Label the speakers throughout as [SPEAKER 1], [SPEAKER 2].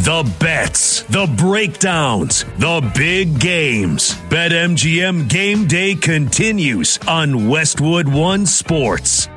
[SPEAKER 1] The bets, the breakdowns, the big games. BetMGM Game Day continues on Westwood One Sports.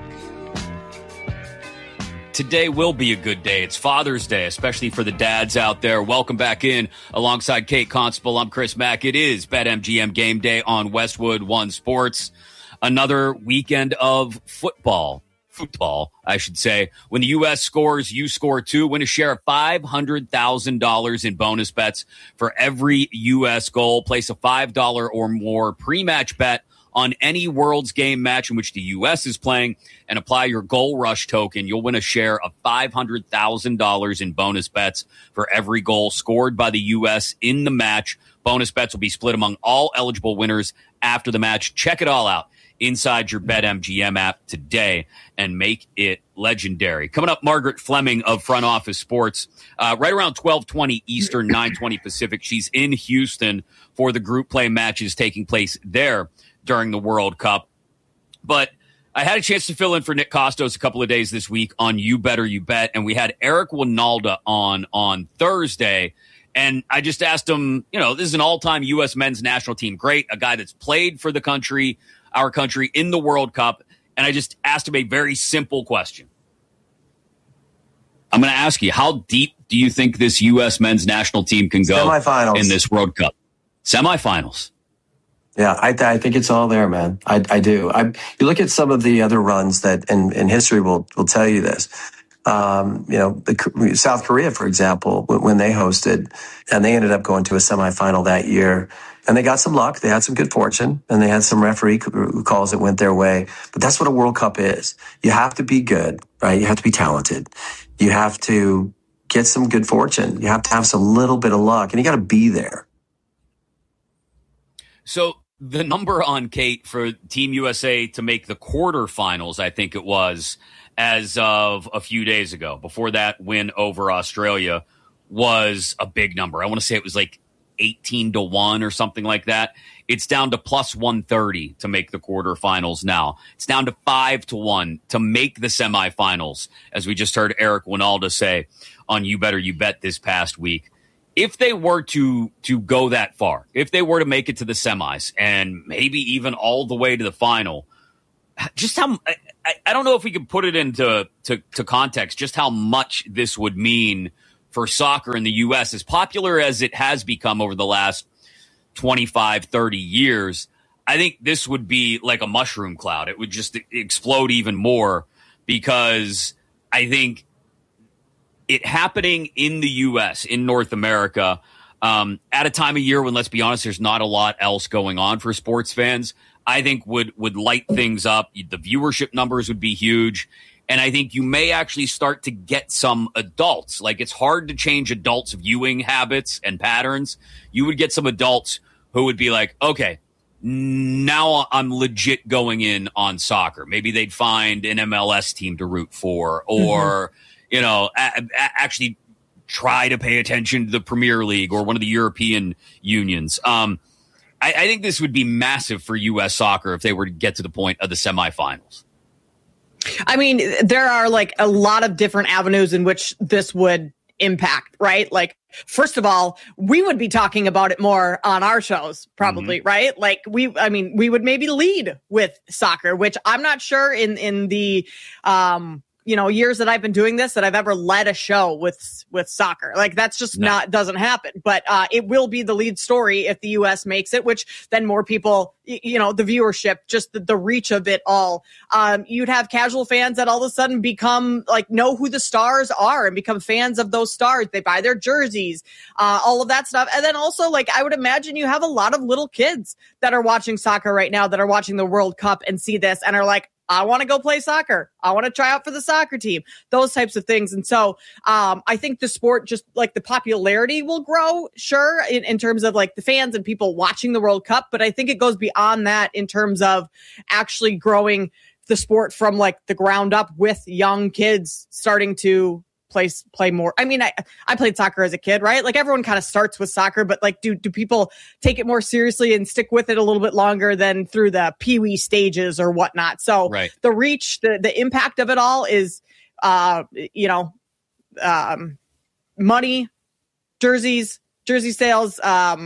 [SPEAKER 2] Today will be a good day. It's Father's Day, especially for the dads out there. Welcome back in alongside Kate Constable. I'm Chris Mack. It is BetMGM Game Day on Westwood One Sports. Another weekend of football, I should say. When the U.S. scores, you score too. Win a share of $500,000 in bonus bets for every U.S. goal. Place a $5 or more pre-match bet on any World's Game match in which the U.S. is playing and apply your Goal Rush token. You'll win a share of $500,000 in bonus bets for every goal scored by the U.S. in the match. Bonus bets will be split among all eligible winners after the match. Check it all out inside your BetMGM app today and make it legendary. Coming up, Margaret Fleming of Front Office Sports, right around 12:20 Eastern, 9:20 Pacific. She's in Houston for the group play matches taking place there during the World Cup. But I had a chance to fill in for Nick Costos a couple of days this week on You Better You Bet, and we had Eric Wynalda on Thursday. And I just asked him, this is an all-time U.S. men's national team great, a guy that's played for the country, our country, in the World Cup. And I just asked him a very simple question. I'm going to ask you, how deep do you think this U.S. men's national team can go in this World Cup? Semifinals.
[SPEAKER 3] Yeah, I think it's all there, man. I do. You look at some of the other runs that, and history will tell you this. South Korea, for example, when they hosted, and they ended up going to a semifinal that year, and they got some luck. They had some good fortune, and they had some referee calls that went their way. But that's what a World Cup is. You have to be good, right? You have to be talented. You have to get some good fortune. You have to have some little bit of luck, and you got to be there.
[SPEAKER 2] So the number on Kate for Team USA to make the quarterfinals, I think it was, as of a few days ago, before that win over Australia, was a big number. I want to say it was like 18-1 or something like that. It's down to plus 130 to make the quarterfinals now. It's down to 5-1 to make the semifinals, as we just heard Eric Wynalda say on You Better You Bet this past week. If they were to go that far, if they were to make it to the semis and maybe even all the way to the final, just how I don't know if we could put it into context, just how much this would mean for soccer in the U.S. As popular as it has become over the last 25, 30 years, I think this would be like a mushroom cloud. It would just explode even more, because I think it happening in the U.S., in North America, at a time of year when, let's be honest, there's not a lot else going on for sports fans, I think would light things up. The viewership numbers would be huge. And I think you may actually start to get some adults. Like, it's hard to change adults' viewing habits and patterns. You would get some adults who would be like, okay, now I'm legit going in on soccer. Maybe they'd find an MLS team to root for, or actually try to pay attention to the Premier League or one of the European unions. I think this would be massive for U.S. soccer if they were to get to the point of the semifinals.
[SPEAKER 4] I mean, there are like a lot of different avenues in which this would impact, right? Like, first of all, we would be talking about it more on our shows, probably, right? Like we would maybe lead with soccer, which I'm not sure in the, years that I've been doing this, that I've ever led a show with soccer. Like, that's just doesn't happen. But it will be the lead story if the U.S. makes it, which then more people, the viewership, just the reach of it all. You'd have casual fans that all of a sudden become know who the stars are and become fans of those stars. They buy their jerseys, all of that stuff. And then also, I would imagine you have a lot of little kids that are watching soccer right now, that are watching the World Cup and see this and are like, I want to go play soccer. I want to try out for the soccer team, those types of things. And so I think the sport, just the popularity will grow, sure, in terms of the fans and people watching the World Cup. But I think it goes beyond that in terms of actually growing the sport from the ground up, with young kids starting to play more. I mean, I played soccer as a kid, right? Everyone kind of starts with soccer, but do people take it more seriously and stick with it a little bit longer than through the peewee stages or whatnot? So the reach, the impact of it all is, money, jerseys, jersey sales,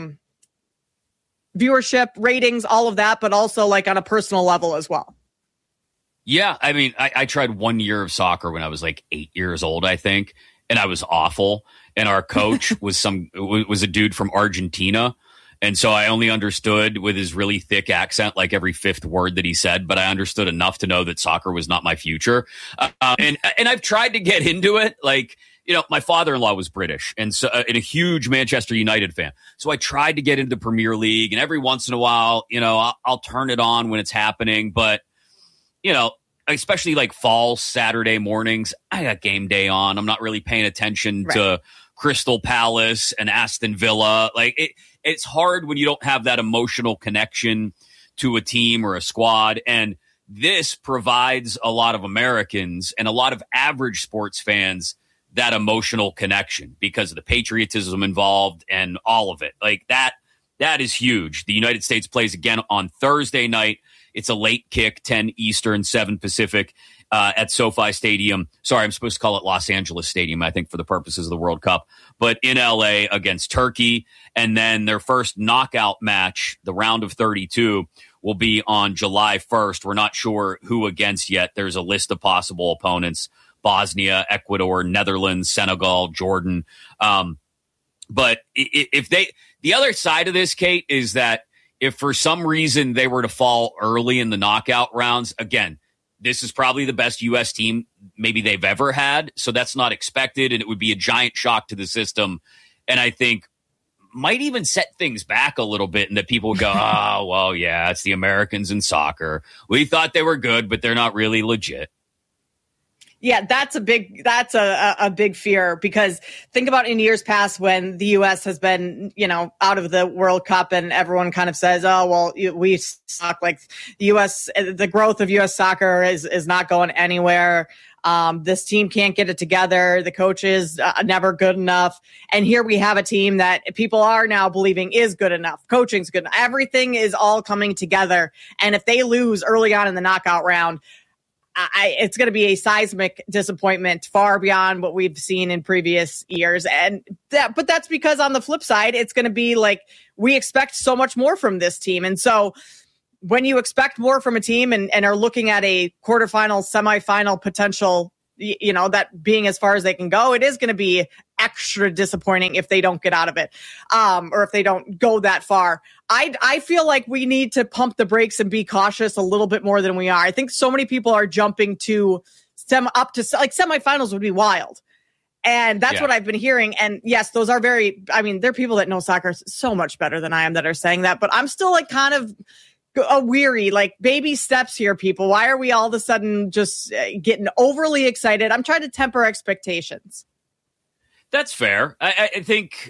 [SPEAKER 4] viewership, ratings, all of that, but also like on a personal level as well.
[SPEAKER 2] Yeah, I mean, I tried 1 year of soccer when I was like 8 years old, I think, and I was awful. And our coach was a dude from Argentina. And so I only understood with his really thick accent, like every fifth word that he said, but I understood enough to know that soccer was not my future. And I've tried to get into it. Like, my father-in-law was British and so and a huge Manchester United fan. So I tried to get into the Premier League, and every once in a while, I'll turn it on when it's happening. But, especially like fall Saturday mornings, I got game day on. I'm not really paying attention to Crystal Palace and Aston Villa. Like it's hard when you don't have that emotional connection to a team or a squad. And this provides a lot of Americans and a lot of average sports fans that emotional connection because of the patriotism involved and all of it. Like that is huge. The United States plays again on Thursday night. It's a late kick, 10 Eastern, 7 Pacific. At SoFi Stadium. Sorry, I'm supposed to call it Los Angeles Stadium, I think, for the purposes of the World Cup. But in LA against Turkey. And then their first knockout match, the round of 32, will be on July 1st. We're not sure who against yet. There's a list of possible opponents: Bosnia, Ecuador, Netherlands, Senegal, Jordan. But the other side of this, Kate, is that if for some reason they were to fall early in the knockout rounds, again, this is probably the best U.S. team maybe they've ever had. So that's not expected, and it would be a giant shock to the system. And I think might even set things back a little bit, and that people would go, oh, well, yeah, it's the Americans in soccer. We thought they were good, but they're not really legit.
[SPEAKER 4] Yeah, that's a big fear, because think about in years past when the U.S. has been, out of the World Cup, and everyone kind of says, oh, well, we suck. Like the U.S., the growth of U.S. soccer is not going anywhere. This team can't get it together. The coach is never good enough. And here we have a team that people are now believing is good enough. Coaching's good enough. Everything is all coming together. And if they lose early on in the knockout round, it's going to be a seismic disappointment far beyond what we've seen in previous years. But that's because on the flip side, it's going to be like, we expect so much more from this team. And so when you expect more from a team and are looking at a quarterfinal, semifinal potential, that being as far as they can go, it is going to be extra disappointing if they don't get out of it, or if they don't go that far. I feel like we need to pump the brakes and be cautious a little bit more than we are. I think so many people are jumping to semifinals would be wild. And that's what I've been hearing. And yes, those are there are people that know soccer so much better than I am that are saying that, but I'm still like kind of weary, like baby steps here, people. Why are we all of a sudden just getting overly excited? I'm trying to temper expectations.
[SPEAKER 2] That's fair. I think,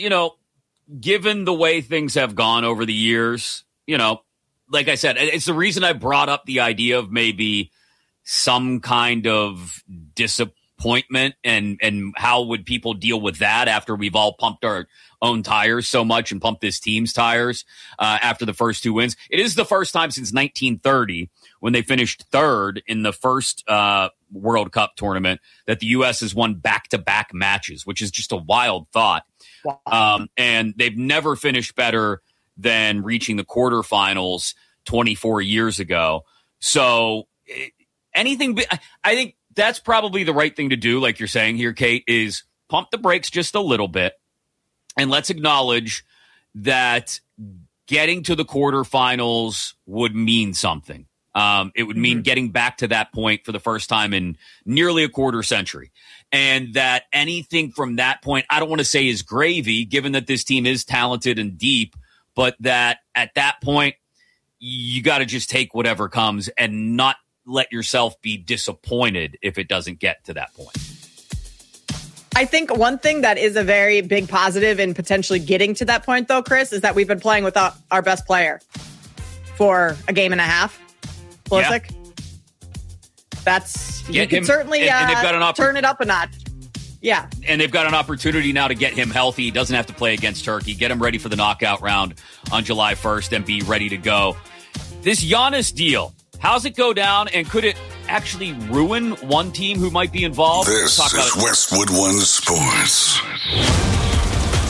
[SPEAKER 2] given the way things have gone over the years, like I said, it's the reason I brought up the idea of maybe some kind of disappointment and how would people deal with that after we've all pumped our own tires so much and pumped this team's tires after the first 2 wins. It is the first time since 1930, when they finished third in the first World Cup tournament, that the U.S. has won back-to-back matches, which is just a wild thought. Wow. And they've never finished better than reaching the quarterfinals 24 years ago. So I think that's probably the right thing to do, like you're saying here, Kate, is pump the brakes just a little bit. And let's acknowledge that getting to the quarterfinals would mean something. It would mean getting back to that point for the first time in nearly a quarter century. And that anything from that point, I don't want to say is gravy, given that this team is talented and deep, but that at that point, you got to just take whatever comes and not let yourself be disappointed if it doesn't get to that point.
[SPEAKER 4] I think one thing that is a very big positive in potentially getting to that point, though, Chris, is that we've been playing without our best player for a game and a half. Pulisic. Yeah. You can certainly and they've got turn it up a notch. Yeah.
[SPEAKER 2] And they've got an opportunity now to get him healthy. He doesn't have to play against Turkey. Get him ready for the knockout round on July 1st and be ready to go. This Giannis deal, how's it go down, and could it actually ruin one team who might be involved?
[SPEAKER 5] This is Westwood One Sports.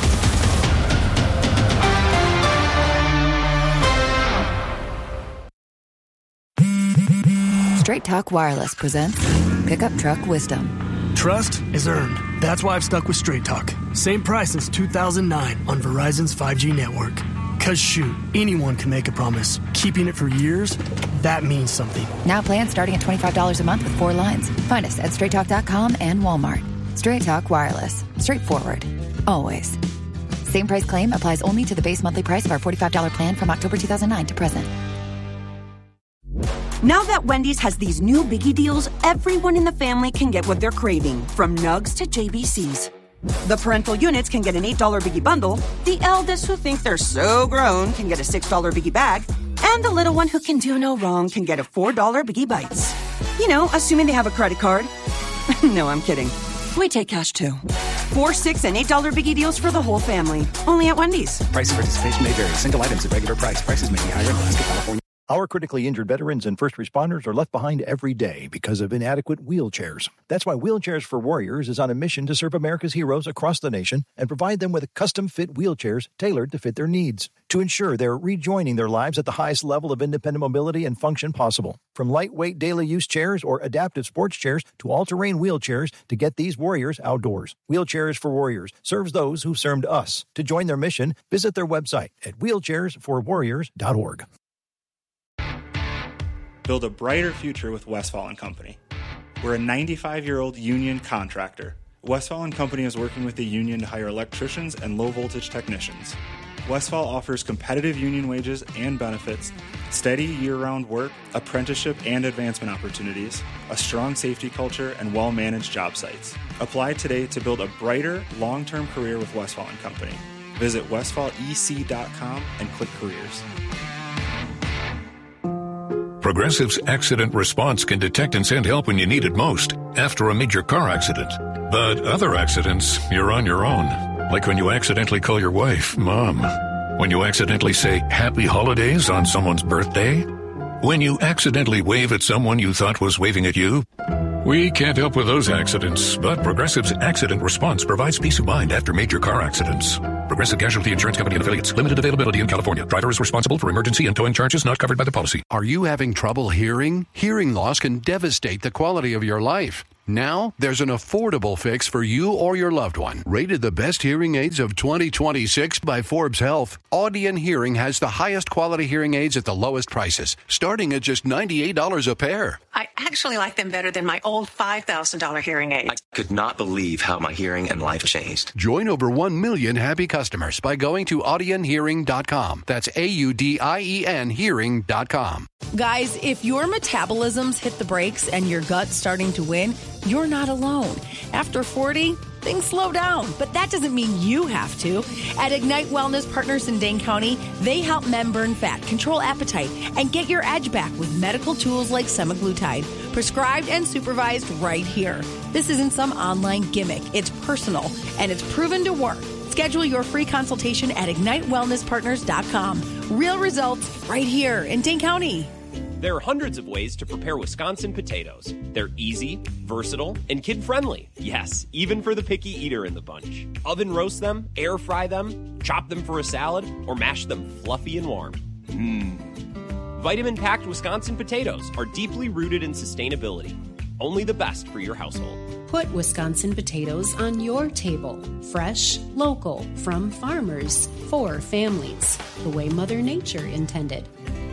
[SPEAKER 5] Straight Talk Wireless presents Pickup Truck Wisdom.
[SPEAKER 6] Trust is earned. That's why I've stuck with Straight Talk. Same price since 2009 on Verizon's 5G network. Cause shoot, anyone can make a promise. Keeping it for years, that means something.
[SPEAKER 5] Now plans starting at $25 a month with 4 lines. Find us at straighttalk.com and Walmart. Straight Talk Wireless. Straightforward. Always. Same price claim applies only to the base monthly price of our $45 plan from October 2009 to present.
[SPEAKER 7] Now that Wendy's has these new biggie deals, everyone in the family can get what they're craving, from nugs to JBCs. The parental units can get an $8 biggie bundle, the eldest who think they're so grown can get a $6 biggie bag, and the little one who can do no wrong can get a $4 biggie bites. You know, assuming they have a credit card. No, I'm kidding. We take cash too. 4, 6, and $8 biggie deals for the whole family. Only at Wendy's.
[SPEAKER 8] Price and participation may vary. Single items at regular price. Prices may be higher in Alaska, California.
[SPEAKER 9] Our critically injured veterans and first responders are left behind every day because of inadequate wheelchairs. That's why Wheelchairs for Warriors is on a mission to serve America's heroes across the nation and provide them with custom-fit wheelchairs tailored to fit their needs to ensure they're rejoining their lives at the highest level of independent mobility and function possible. From lightweight daily use chairs or adaptive sports chairs to all-terrain wheelchairs to get these warriors outdoors. Wheelchairs for Warriors serves those who served us. To join their mission, visit their website at wheelchairsforwarriors.org.
[SPEAKER 10] Build a brighter future with Westfall & Company. We're a 95-year-old union contractor. Westfall & Company is working with the union to hire electricians and low-voltage technicians. Westfall offers competitive union wages and benefits, steady year-round work, apprenticeship and advancement opportunities, a strong safety culture, and well-managed job sites. Apply today to build a brighter, long-term career with Westfall & Company. Visit westfallec.com and click Careers.
[SPEAKER 11] Progressive's accident response can detect and send help when you need it most, after a major car accident. But other accidents, you're on your own. Like when you accidentally call your wife Mom. When you accidentally say Happy Holidays on someone's birthday. When you accidentally wave at someone you thought was waving at you. We can't help with those accidents, but Progressive's accident response provides peace of mind after major car accidents. Progressive Casualty Insurance Company and Affiliates. Limited availability in California. Driver is responsible for emergency and towing charges not covered by the policy.
[SPEAKER 12] Are you having trouble hearing? Hearing loss can devastate the quality of your life. Now, there's an affordable fix for you or your loved one. Rated the best hearing aids of 2026 by Forbes Health, Audion Hearing has the highest quality hearing aids at the lowest prices, starting at just $98 a pair.
[SPEAKER 13] I actually like them better than my old $5,000 hearing aids.
[SPEAKER 14] I could not believe how my hearing and life changed.
[SPEAKER 12] Join over 1 million happy customers by going to audionhearing.com. That's AUDIEN hearing.com.
[SPEAKER 15] Guys, if your metabolism's hit the brakes and your gut's starting to win, you're not alone. After 40, things slow down, but that doesn't mean you have to. At Ignite Wellness Partners in Dane County, they help men burn fat, control appetite, and get your edge back with medical tools like semaglutide, prescribed and supervised right here. This isn't some online gimmick. It's personal, and it's proven to work. Schedule your free consultation at IgniteWellnessPartners.com. Real results right here in Dane County.
[SPEAKER 16] There are hundreds of ways to prepare Wisconsin potatoes. They're easy, versatile, and kid-friendly. Yes, even for the picky eater in the bunch. Oven roast them, air fry them, chop them for a salad, or mash them fluffy and warm. Vitamin-packed Wisconsin potatoes are deeply rooted in sustainability. Only the best for your household.
[SPEAKER 17] Put Wisconsin potatoes on your table. Fresh, local, from farmers, for families, the way Mother Nature intended.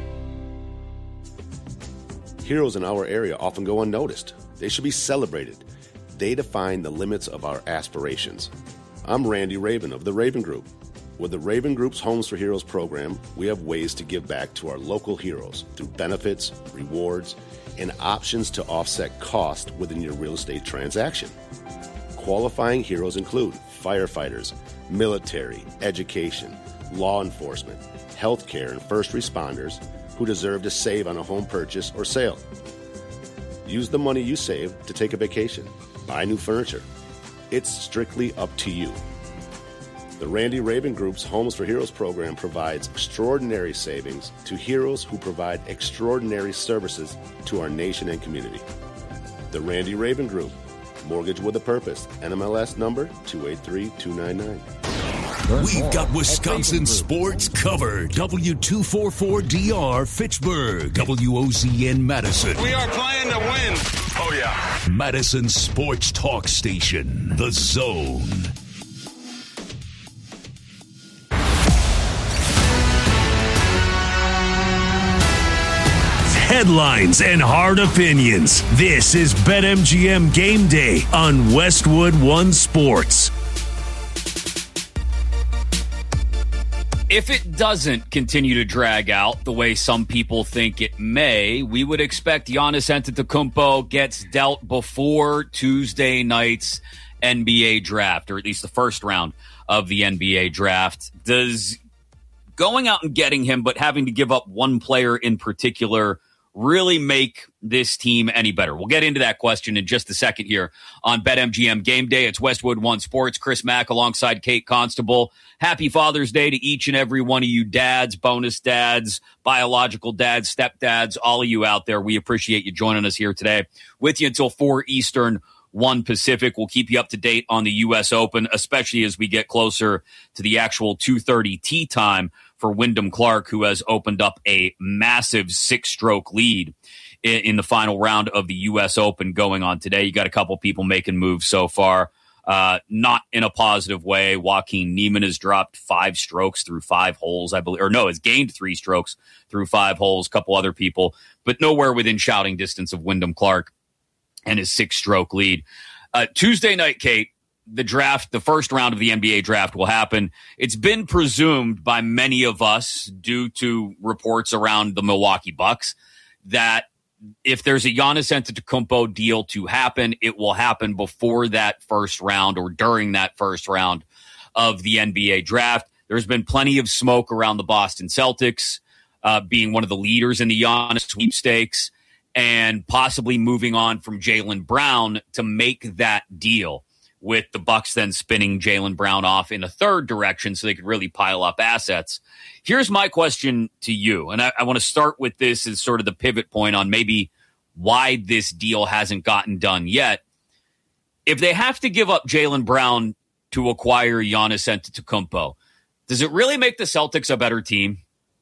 [SPEAKER 18] Heroes in our area often go unnoticed. They should be celebrated. They define the limits of our aspirations. I'm Randy Raven of the Raven Group. With the Raven Group's Homes for Heroes program, we have ways to give back to our local heroes through benefits, rewards, and options to offset cost within your real estate transaction. Qualifying heroes include firefighters, military, education, law enforcement, healthcare, and first responders who deserve to save on a home purchase or sale. Use the money you save to take a vacation, buy new furniture. It's strictly up to you. The Randy Raven Group's Homes for Heroes program provides extraordinary savings to heroes who provide extraordinary services to our nation and community. The Randy Raven Group, mortgage with a purpose, NMLS number 283299.
[SPEAKER 1] We've got Wisconsin sports covered. W244DR Fitchburg, WOZN Madison.
[SPEAKER 19] We are playing to win. Oh, yeah.
[SPEAKER 1] Madison Sports Talk Station, The Zone. Headlines and hard opinions. This is BetMGM Game Day on Westwood One Sports.
[SPEAKER 2] If it doesn't continue to drag out the way some people think it may, we would expect Giannis Antetokounmpo gets dealt before Tuesday night's NBA draft, or at least the first round of the NBA draft. Does going out and getting him, but having to give up one player in particular, really make this team any better? We'll get into that question in just a second here on BetMGM Game Day. It's Westwood One Sports. Chris Mack alongside Kate Constable. Happy Father's Day to each and every one of you dads, bonus dads, biological dads, stepdads, all of you out there. We appreciate you joining us here today. With you until 4 Eastern, 1 Pacific. We'll keep you up to date on the U.S. Open, especially as we get closer to the actual 2:30 tee time for Wyndham Clark, who has opened up a massive 6-stroke lead in the final round of the U.S. Open going on today. You got a couple people making moves so far, not in a positive way. Joaquin Niemann has dropped 5 strokes through 5 holes, I believe, or no, has gained 3 strokes through 5 holes. A couple other people, but nowhere within shouting distance of Wyndham Clark and his 6-stroke lead. Tuesday night, Kate, the draft, the first round of the NBA draft will happen. It's been presumed by many of us, due to reports around the Milwaukee Bucks, that if there's a Giannis Antetokounmpo deal to happen, it will happen before that first round or during that first round of the NBA draft. There's been plenty of smoke around the Boston Celtics being one of the leaders in the Giannis sweepstakes and possibly moving on from Jaylen Brown to make that deal, with the Bucks then spinning Jaylen Brown off in a third direction so they could really pile up assets. Here's my question to you, and I want to start with this as sort of the pivot point on maybe why this deal hasn't gotten done yet. If they have to give up Jaylen Brown to acquire Giannis Antetokounmpo, does it really make the Celtics a better team?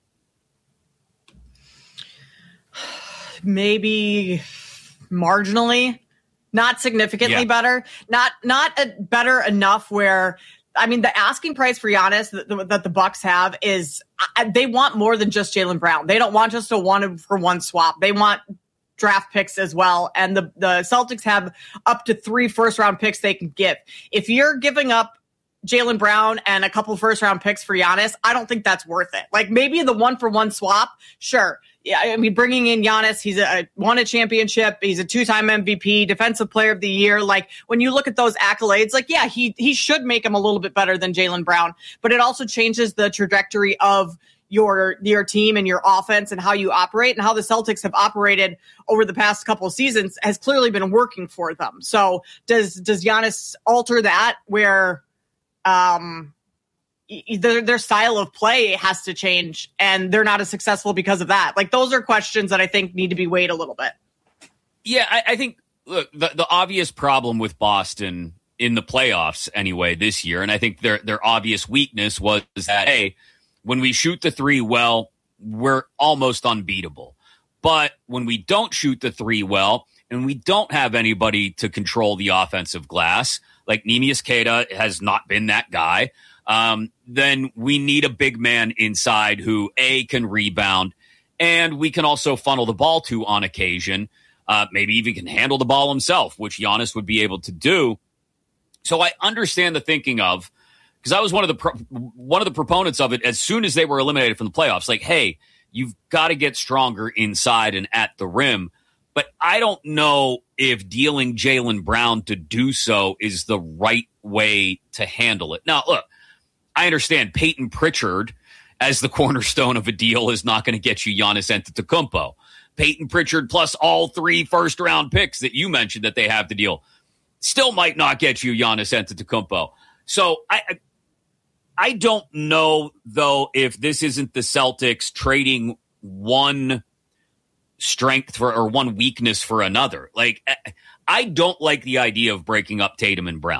[SPEAKER 4] Maybe marginally. Not significantly better, not better enough where, I mean, the asking price for Giannis that the Bucks have is they want more than just Jaylen Brown. They don't want just a 1-for-1 swap. They want draft picks as well. And the Celtics have up to 3 first-round picks they can give. If you're giving up Jaylen Brown and a couple first-round picks for Giannis, I don't think that's worth it. Like maybe the 1-for-1 swap, sure. Yeah, I mean, bringing in Giannis, he's won a championship. He's a 2-time MVP, defensive player of the year. Like when you look at those accolades, like, yeah, he should make him a little bit better than Jaylen Brown, but it also changes the trajectory of your team and your offense and how you operate, and how the Celtics have operated over the past couple of seasons has clearly been working for them. So does Giannis alter that where, their style of play has to change and they're not as successful because of that? Like those are questions that I think need to be weighed a little bit.
[SPEAKER 2] Yeah, I think, look, the obvious problem with Boston in the playoffs anyway this year, and I think their obvious weakness was that, hey, when we shoot the 3 well, we're almost unbeatable. But when we don't shoot the 3 well and we don't have anybody to control the offensive glass, like Neemias Queta has not been that guy, then we need a big man inside who, A, can rebound, and we can also funnel the ball to on occasion, maybe even can handle the ball himself, which Giannis would be able to do. So I understand the thinking of, because I was one of the proponents of it as soon as they were eliminated from the playoffs, like, hey, you've got to get stronger inside and at the rim. But I don't know if dealing Jaylen Brown to do so is the right way to handle it. Now, look, I understand Peyton Pritchard as the cornerstone of a deal is not going to get you Giannis Antetokounmpo. Peyton Pritchard plus all 3 first-round picks that you mentioned that they have to deal still might not get you Giannis Antetokounmpo. So I don't know, though, if this isn't the Celtics trading one strength for or one weakness for another. Like, I don't like the idea of breaking up Tatum and Brown.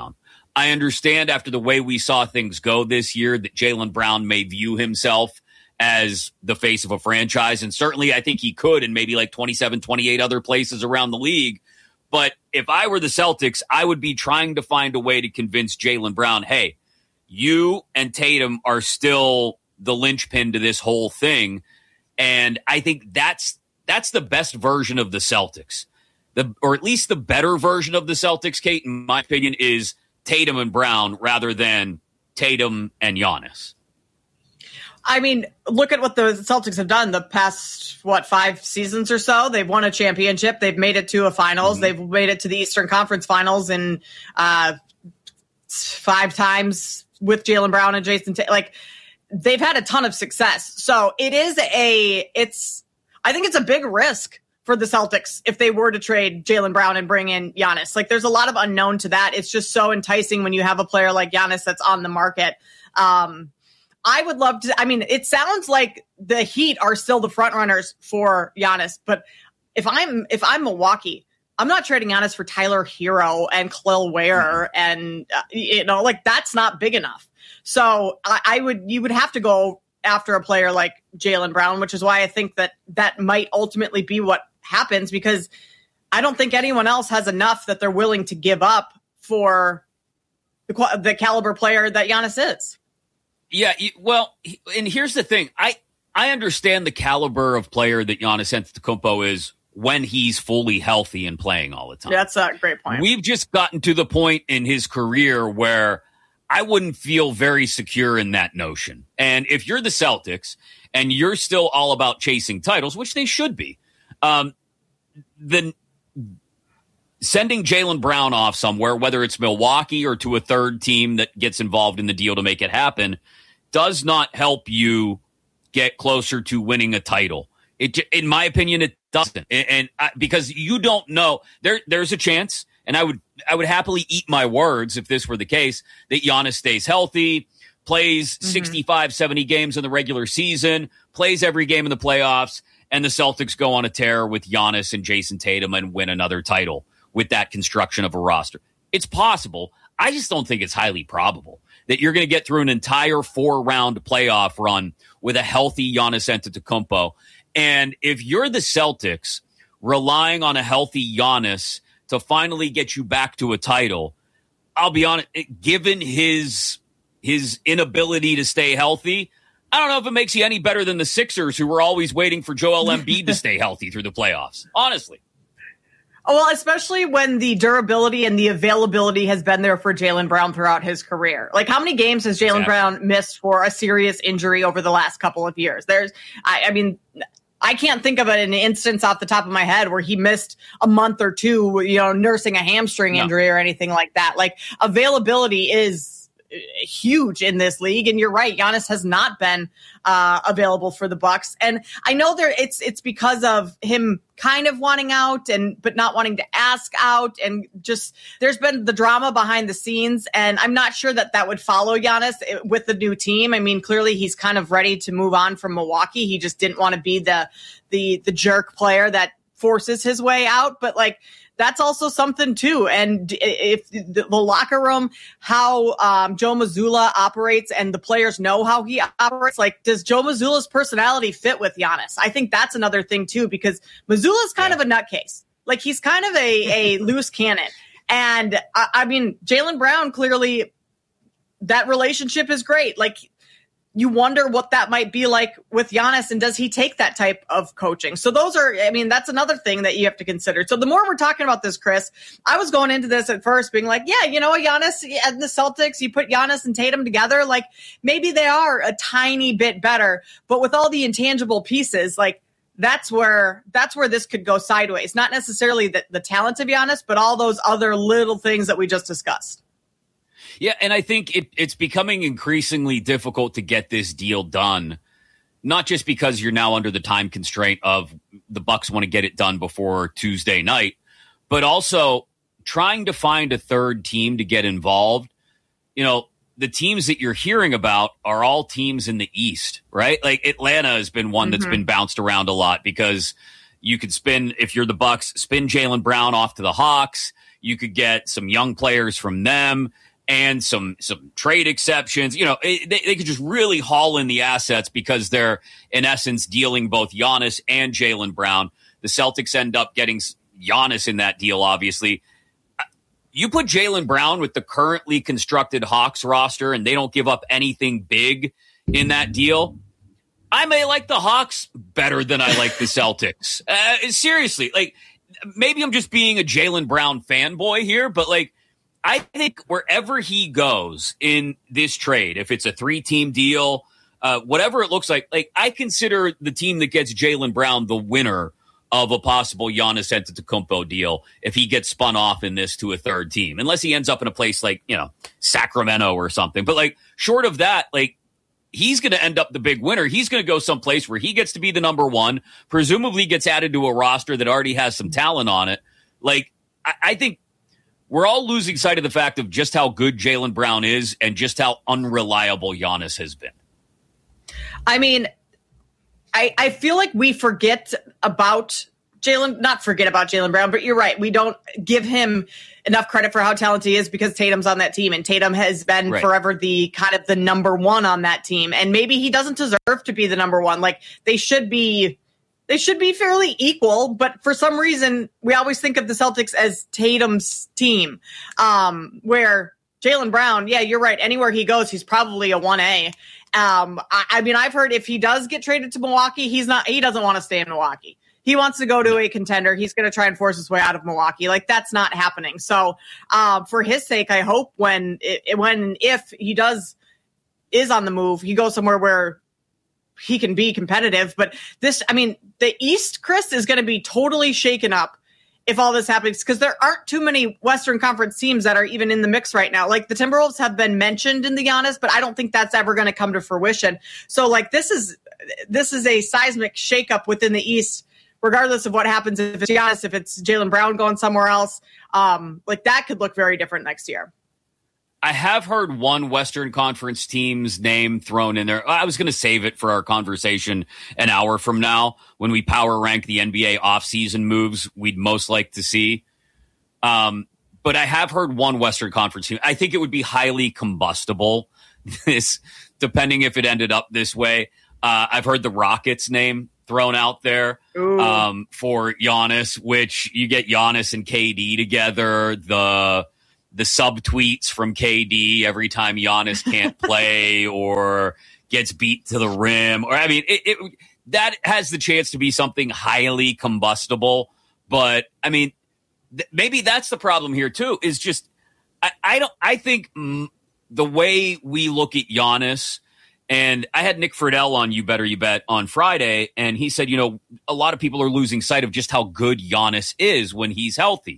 [SPEAKER 2] I understand after the way we saw things go this year that Jaylen Brown may view himself as the face of a franchise. And certainly I think he could in maybe like 27, 28 other places around the league. But if I were the Celtics, I would be trying to find a way to convince Jaylen Brown, hey, you and Tatum are still the linchpin to this whole thing. And I think that's the best version of the Celtics. Or at least the better version of the Celtics, Kate, in my opinion, is Tatum and Brown rather than Tatum and Giannis.
[SPEAKER 4] I mean, look at what the Celtics have done the past, 5 seasons or so. They've won a championship. They've made it to a finals. They've made it to the Eastern Conference Finals in 5 times with Jaylen Brown and Jason Tatum. Like, they've had a ton of success. So I think it's a big risk for the Celtics if they were to trade Jaylen Brown and bring in Giannis. Like, there's a lot of unknown to that. It's just so enticing when you have a player like Giannis that's on the market. I would love to. I mean, it sounds like the Heat are still the front runners for Giannis, but if I'm Milwaukee, I'm not trading Giannis for Tyler Hero and Khalil Ware, and that's not big enough. So you would have to go after a player like Jaylen Brown, which is why I think that might ultimately be what happens, because I don't think anyone else has enough that they're willing to give up for the caliber player that Giannis is.
[SPEAKER 2] Yeah, well, and here's the thing. I understand the caliber of player that Giannis Antetokounmpo is when he's fully healthy and playing all the time.
[SPEAKER 4] That's a great point.
[SPEAKER 2] We've just gotten to the point in his career where I wouldn't feel very secure in that notion. And if you're the Celtics and you're still all about chasing titles, which they should be, then sending Jaylen Brown off somewhere, whether it's Milwaukee or to a third team that gets involved in the deal to make it happen, does not help you get closer to winning a title. In my opinion, it doesn't. And because you don't know, there's a chance, and I would happily eat my words if this were the case, that Giannis stays healthy, plays 65, 70 games in the regular season, plays every game in the playoffs, and the Celtics go on a tear with Giannis and Jason Tatum and win another title with that construction of a roster. It's possible. I just don't think it's highly probable that you're going to get through an entire 4-round playoff run with a healthy Giannis Antetokounmpo. And if you're the Celtics relying on a healthy Giannis to finally get you back to a title, I'll be honest, given his inability to stay healthy, I don't know if it makes you any better than the Sixers, who were always waiting for Joel Embiid to stay healthy through the playoffs, honestly.
[SPEAKER 4] Oh, well, especially when the durability and the availability has been there for Jaylen Brown throughout his career. Like, how many games has Jaylen Brown missed for a serious injury over the last couple of years? I mean, I can't think of an instance off the top of my head where he missed a month or two, nursing a hamstring injury or anything like that. Like, availability is huge in this league, and you're right, Giannis has not been available for the Bucks, and I know it's because of him kind of wanting out but not wanting to ask out, and just there's been the drama behind the scenes, and I'm not sure that would follow Giannis with the new team. I mean, clearly he's kind of ready to move on from Milwaukee. He just didn't want to be the jerk player that forces his way out, but like, that's also something too. And if the locker room, how Joe Mazzulla operates, and the players know how he operates, like, does Joe Mazzulla's personality fit with Giannis? I think that's another thing too, because Mazzulla's kind of a nutcase. Like, he's kind of a loose cannon. And I mean, Jaylen Brown, clearly that relationship is great. Like, you wonder what that might be like with Giannis, and does he take that type of coaching? So that's another thing that you have to consider. So the more we're talking about this, Chris, I was going into this at first being like, yeah, Giannis and the Celtics, you put Giannis and Tatum together, like, maybe they are a tiny bit better, but with all the intangible pieces, like, that's where this could go sideways. Not necessarily the talent of Giannis, but all those other little things that we just discussed.
[SPEAKER 2] Yeah, and I think it's becoming increasingly difficult to get this deal done, not just because you're now under the time constraint of the Bucks want to get it done before Tuesday night, but also trying to find a third team to get involved. The teams that you're hearing about are all teams in the East, right? Like, Atlanta has been one that's been bounced around a lot, because you could if you're the Bucks, spin Jaylen Brown off to the Hawks. You could get some young players from them. and some trade exceptions. They could just really haul in the assets because they're, in essence, dealing both Giannis and Jaylen Brown. The Celtics end up getting Giannis in that deal, obviously. You put Jaylen Brown with the currently constructed Hawks roster, and they don't give up anything big in that deal. I may like the Hawks better than I like the Celtics. Seriously, maybe I'm just being a Jaylen Brown fanboy here, but I think wherever he goes in this trade, if it's a 3-team deal, whatever it looks like, I consider the team that gets Jaylen Brown the winner of a possible Giannis Antetokounmpo deal if he gets spun off in this to a third team, unless he ends up in a place like, Sacramento or something. But short of that, he's going to end up the big winner. He's going to go someplace where he gets to be the number one, presumably gets added to a roster that already has some talent on it. I think we're all losing sight of the fact of just how good Jaylen Brown is and just how unreliable Giannis has been.
[SPEAKER 4] I mean, I feel like we forget about not forget about Jaylen Brown, but you're right. We don't give him enough credit for how talented he is because Tatum's on that team, and Tatum has been forever the kind of the number one on that team. And maybe he doesn't deserve to be the number one. They should be fairly equal, but for some reason we always think of the Celtics as Tatum's team, where Jaylen Brown, yeah, you're right. Anywhere he goes, he's probably a 1A. I mean, I've heard if he does get traded to Milwaukee, he doesn't want to stay in Milwaukee. He wants to go to a contender. He's going to try and force his way out of Milwaukee. That's not happening. So, for his sake, I hope if he is on the move, he goes somewhere where he can be competitive. But the East, Chris, is going to be totally shaken up if all this happens, because there aren't too many Western Conference teams that are even in the mix right now. The Timberwolves have been mentioned in the Giannis, but I don't think that's ever going to come to fruition. So this is a seismic shakeup within the East, regardless of what happens, if it's Giannis, if it's Jaylen Brown going somewhere else. That could look very different next year.
[SPEAKER 2] I have heard one Western Conference team's name thrown in there. I was going to save it for our conversation an hour from now when we power rank the NBA offseason moves we'd most like to see. But I have heard one Western Conference team. I think it would be highly combustible, depending if it ended up this way. I've heard the Rockets name thrown out there for Giannis, which you get Giannis and KD together. The subtweets from KD every time Giannis can't play or gets beat to the rim. That has the chance to be something highly combustible. But maybe that's the problem here too, is just, I think the way we look at Giannis, and I had Nick Friedel on You Better You Bet on Friday, and he said, a lot of people are losing sight of just how good Giannis is when he's healthy.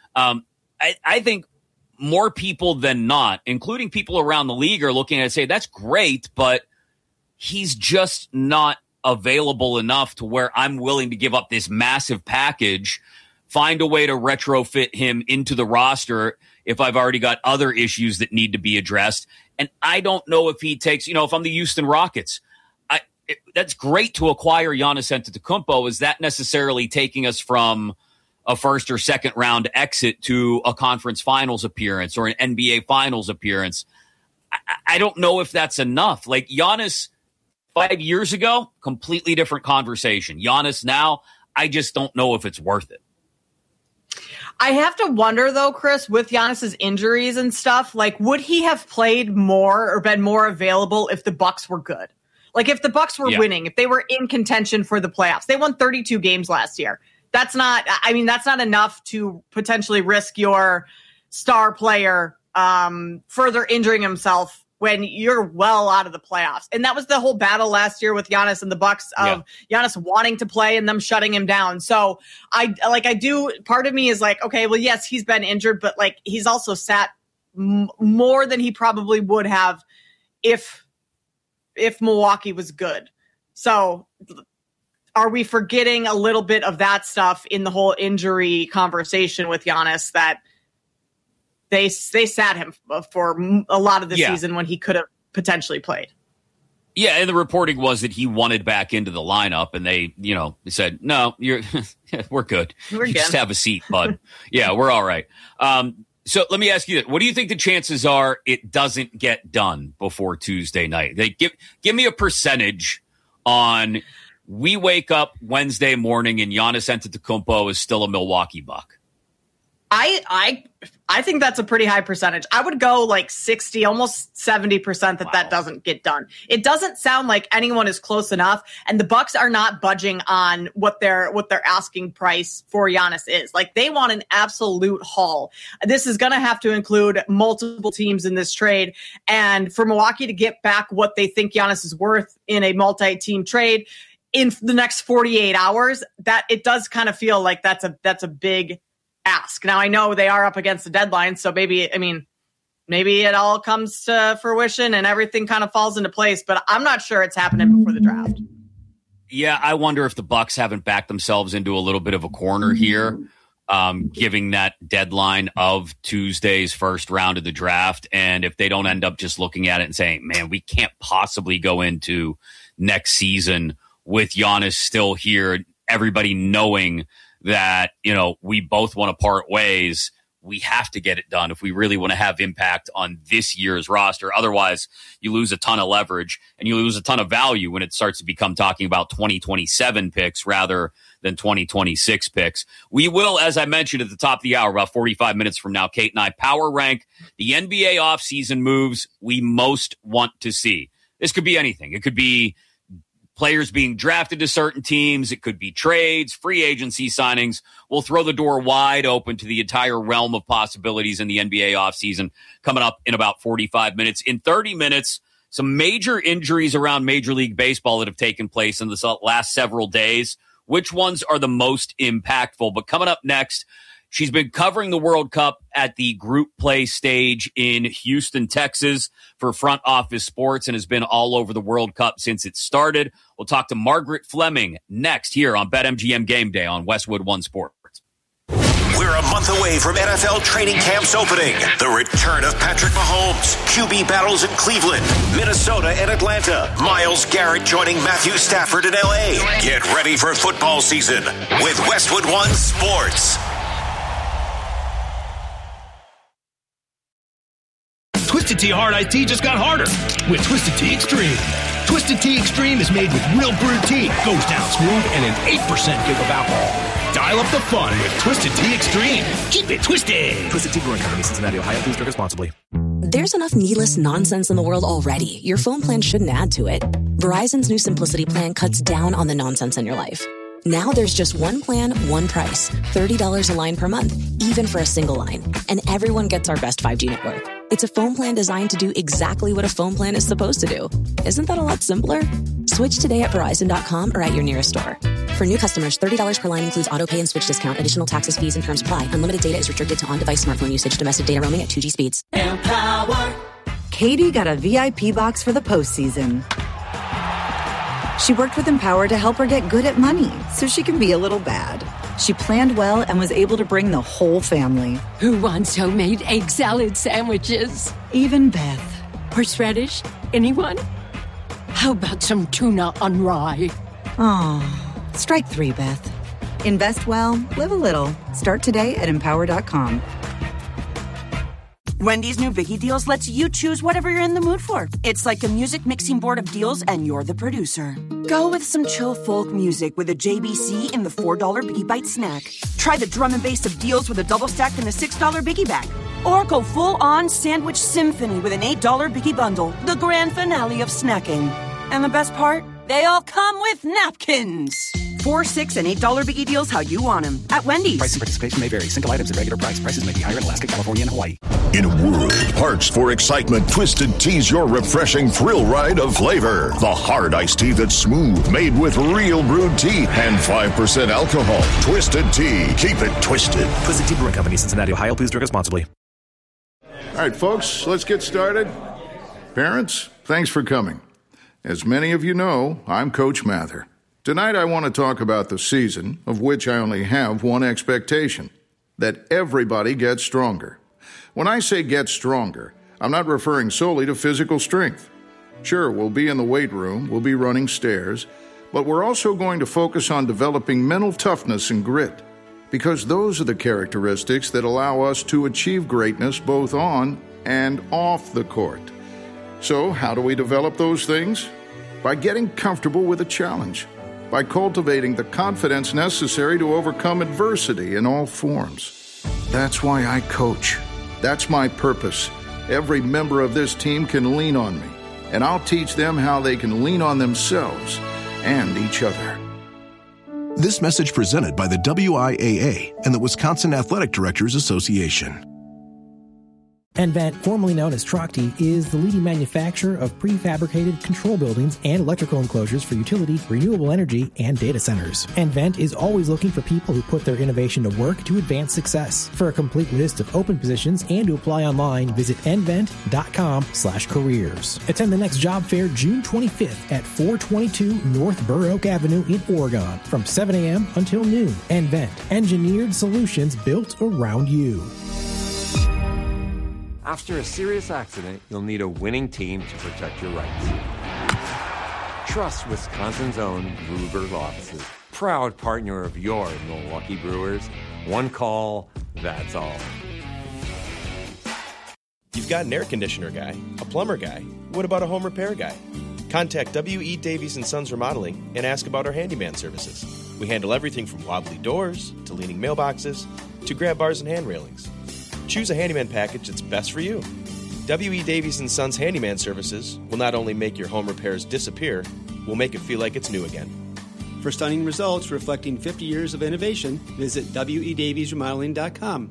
[SPEAKER 2] I think more people than not, including people around the league, are looking at it and say, that's great, but he's just not available enough to where I'm willing to give up this massive package, find a way to retrofit him into the roster if I've already got other issues that need to be addressed. And I don't know if he takes, if I'm the Houston Rockets, that's great to acquire Giannis Antetokounmpo. Is that necessarily taking us from a first or second round exit to a conference finals appearance or an NBA finals appearance? I don't know if that's enough. Giannis 5 years ago, completely different conversation. Giannis now, I just don't know if it's worth it.
[SPEAKER 4] I have to wonder, though, Chris, with Giannis's injuries and stuff, would he have played more or been more available if the Bucks were good? If the Bucks were winning, if they were in contention for the playoffs. They won 32 games last year. That's not enough to potentially risk your star player further injuring himself when you're well out of the playoffs. And that was the whole battle last year with Giannis and the Bucks of Giannis wanting to play and them shutting him down. So part of me is okay, well, yes, he's been injured, but he's also sat more than he probably would have if Milwaukee was good. So are we forgetting a little bit of that stuff in the whole injury conversation with Giannis, that they sat him for a lot of the season when he could have potentially played?
[SPEAKER 2] Yeah, and the reporting was that he wanted back into the lineup, and they said, no, we're good.
[SPEAKER 4] We're good.
[SPEAKER 2] Just have a seat, bud. Yeah, we're all right. So let me ask you this. What do you think the chances are it doesn't get done before Tuesday night? Give me a percentage on we wake up Wednesday morning and Giannis Antetokounmpo is still a Milwaukee Buck.
[SPEAKER 4] I think that's a pretty high percentage. I would go like 60, almost 70% that doesn't get done. It doesn't sound like anyone is close enough, and the Bucks are not budging on what their asking price for Giannis is. Like, they want an absolute haul. This is going to have to include multiple teams in this trade, and for Milwaukee to get back what they think Giannis is worth in a multi-team trade in the next 48 hours, that it does kind of feel like that's a big ask. Now, I know they are up against the deadline, so maybe it all comes to fruition and everything kind of falls into place, but I'm not sure it's happening before the draft.
[SPEAKER 2] Yeah, I wonder if the Bucks haven't backed themselves into a little bit of a corner here, giving that deadline of Tuesday's first round of the draft, and if they don't end up just looking at it and saying, man, we can't possibly go into next season with Giannis still here, everybody knowing that, we both want to part ways. We have to get it done if we really want to have impact on this year's roster. Otherwise, you lose a ton of leverage and you lose a ton of value when it starts to become talking about 2027 picks rather than 2026 picks. We will, as I mentioned at the top of the hour, about 45 minutes from now, Kate and I power rank the NBA offseason moves we most want to see. This could be anything. It could be players being drafted to certain teams. It could be trades, free agency signings. We'll throw the door wide open to the entire realm of possibilities in the NBA offseason coming up in about 45 minutes. In 30 minutes, some major injuries around Major League Baseball that have taken place in the last several days. Which ones are the most impactful? But coming up next, she's been covering the World Cup at the group play stage in Houston, Texas for Front Office Sports and has been all over the World Cup since it started. We'll talk to Margaret Fleming next here on BetMGM Game Day on Westwood One Sports.
[SPEAKER 20] We're a month away from NFL training camps opening. The return of Patrick Mahomes, QB battles in Cleveland, Minnesota, and Atlanta. Myles Garrett joining Matthew Stafford in L.A. Get ready for football season with Westwood One Sports.
[SPEAKER 21] Twisted Tea Hard Iced Tea just got harder with Twisted Tea Extreme. Twisted Tea Extreme is made with real brewed tea, goes down smooth, and an 8% give of alcohol. Dial up the fun with Twisted Tea Extreme. Keep it twisted.
[SPEAKER 8] Twisted Tea Brewing Company, Cincinnati, Ohio. Please drink responsibly.
[SPEAKER 22] There's enough needless nonsense in the world already. Your phone plan shouldn't add to it. Verizon's new Simplicity plan cuts down on the nonsense in your life. Now there's just one plan, one price. $30 a line per month, even for a single line. And everyone gets our best 5G network. It's a phone plan designed to do exactly what a phone plan is supposed to do. Isn't that a lot simpler? Switch today at Verizon.com or at your nearest store. For new customers, $30 per line includes auto pay and switch discount. Additional taxes, fees, and terms apply. Unlimited data is restricted to on-device smartphone usage. Domestic data roaming at 2G speeds.
[SPEAKER 23] Empower. Katie got a VIP box for the postseason. She worked with Empower to help her get good at money so she can be a little bad. She planned well and was able to bring the whole family.
[SPEAKER 24] Who wants homemade egg salad sandwiches?
[SPEAKER 23] Even Beth.
[SPEAKER 24] Horseradish? Anyone? How about some tuna on rye?
[SPEAKER 23] Oh, strike 3, Beth. Invest well, live a little. Start today at Empower.com.
[SPEAKER 7] Wendy's new Biggie Deals lets you choose whatever you're in the mood for. It's like a music mixing board of deals, and you're the producer. Go with some chill folk music with a JBC in the $4 Biggie Bite snack. Try the drum and bass of deals with a double stack in the $6 Biggie Bag. Or go full-on sandwich symphony with an $8 Biggie Bundle, the grand finale of snacking. And the best part? They all come with napkins. $4, $6, and $8 Biggie Deals how you want them at Wendy's.
[SPEAKER 8] Price and participation may vary. Single items at regular price. Prices may be higher in Alaska, California, and Hawaii.
[SPEAKER 25] In a world parched for excitement, Twisted Tea's your refreshing thrill ride of flavor. The hard iced tea that's smooth, made with real brewed tea and 5% alcohol. Twisted Tea. Keep it twisted.
[SPEAKER 8] Twisted Tea Brewing Company, Cincinnati, Ohio. Please drink responsibly.
[SPEAKER 26] All right, folks, let's get started. Parents, thanks for coming. As many of you know, I'm Coach Mather. Tonight I want to talk about the season, of which I only have one expectation, that everybody gets stronger. When I say get stronger, I'm not referring solely to physical strength. Sure, we'll be in the weight room, we'll be running stairs, but we're also going to focus on developing mental toughness and grit. because those are the characteristics that allow us to achieve greatness both on and off the court. So, how do we develop those things? By getting comfortable with a challenge, by cultivating the confidence necessary to overcome adversity in all forms. That's why I coach. That's my purpose. Every member of this team can lean on me, and I'll teach them how they can lean on themselves and each other.
[SPEAKER 3] This message presented by the WIAA and the Wisconsin Athletic Directors Association.
[SPEAKER 5] nVent, formerly known as Trachte, is the leading manufacturer of prefabricated control buildings and electrical enclosures for utility, renewable energy, and data centers. nVent is always looking for people who put their innovation to work to advance success. For a complete list of open positions and to apply online, visit nvent.com/careers. Attend the next job fair June 25th at 422 North Burr Oak Avenue in Oregon from 7 a.m. until noon. nVent, engineered solutions built around you.
[SPEAKER 6] After a serious accident, you'll need a winning team to protect your rights. Trust Wisconsin's own Ruger Law Offices, proud partner of your Milwaukee Brewers. One call, that's all.
[SPEAKER 9] You've got an air conditioner guy, a plumber guy. What about a home repair guy? Contact W.E. Davies & Sons Remodeling and ask about our handyman services. We handle everything from wobbly doors to leaning mailboxes to grab bars and hand railings. Choose a handyman package that's best for you. W.E. Davies & Sons Handyman Services will not only make your home repairs disappear, we'll make it feel like it's new again.
[SPEAKER 10] For stunning results reflecting 50 years of innovation, visit WEDaviesRemodeling.com.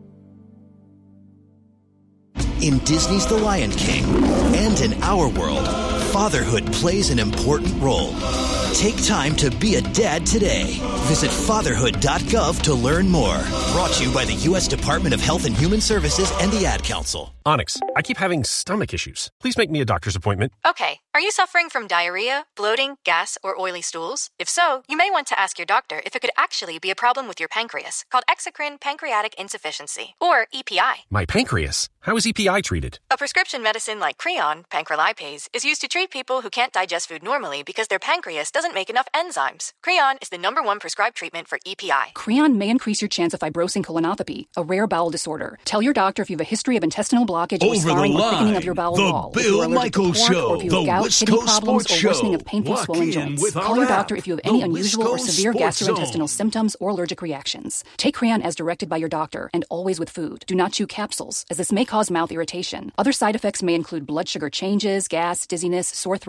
[SPEAKER 11] In Disney's The Lion King and in our world, fatherhood plays an important role. Take time to be a dad today. Visit fatherhood.gov to learn more. Brought to you by the U.S. Department of Health and Human Services and the Ad Council.
[SPEAKER 27] Onyx, I keep having stomach issues. Please make me a doctor's appointment.
[SPEAKER 28] Okay. Are you suffering from diarrhea, bloating, gas, or oily stools? If so, you may want to ask your doctor if it could actually be a problem with your pancreas, called exocrine pancreatic insufficiency, or EPI.
[SPEAKER 27] My pancreas? How is EPI treated?
[SPEAKER 28] A prescription medicine like Creon, pancrelipase, is used to treat people who can't digest food normally because their pancreas doesn't make enough enzymes. Creon is the #1 prescribed treatment for EPI.
[SPEAKER 29] Creon may increase your chance of fibrosing colonopathy, a rare bowel disorder. Tell your doctor if you have a history of intestinal blockage or scarring or thickening of your bowel wall.
[SPEAKER 1] The Bill Michaels Show, the West Coast Sports Show.
[SPEAKER 29] Worsening of painful swollen joints. Call your doctor if you have any unusual or severe gastrointestinal symptoms or allergic reactions. Take Creon as directed by your doctor and always with food. Do not chew capsules, as this may cause mouth irritation. Other side effects may include blood sugar changes, gas, dizziness, sore throat,